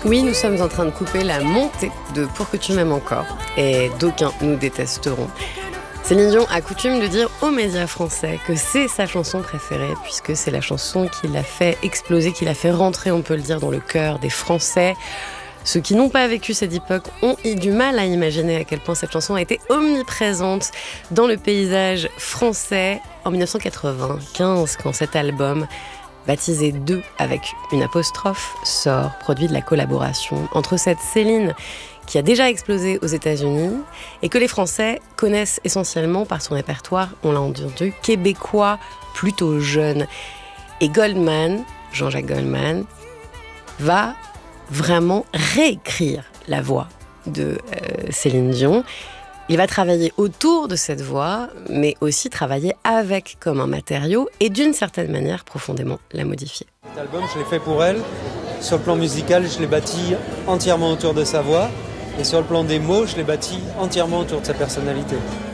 Oui, nous sommes en train de couper la montée de Pour que tu m'aimes encore, et d'aucuns nous détesteront. Céline Dion a coutume de dire aux médias français que c'est sa chanson préférée, puisque c'est la chanson qui l'a fait exploser, qui l'a fait rentrer, on peut le dire, dans le cœur des Français. Ceux qui n'ont pas vécu cette époque ont eu du mal à imaginer à quel point cette chanson a été omniprésente dans le paysage français en 1995, quand cet album, baptisé 2 avec une apostrophe, sort, produit de la collaboration entre cette Céline qui a déjà explosé aux États-Unis et que les Français connaissent essentiellement par son répertoire, on l'a entendu, québécois plutôt jeune. Et Goldman, Jean-Jacques Goldman, va vraiment réécrire la voix de Céline Dion. Il va travailler autour de cette voix, mais aussi travailler avec comme un matériau et d'une certaine manière profondément la modifier. Cet album, je l'ai fait pour elle. Sur le plan musical, je l'ai bâti entièrement autour de sa voix. Et sur le plan des mots, je l'ai bâti entièrement autour de sa personnalité.